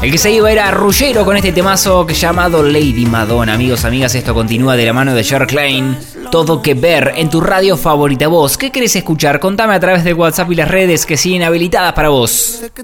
El que se iba era Ruggiero con este temazo llamado Lady Madonna. Amigos, amigas, esto continúa de la mano de Cher Klein. Todo que ver en tu radio favorita. Vos, ¿qué querés escuchar? Contame a través del WhatsApp y las redes que siguen habilitadas para vos. Sé que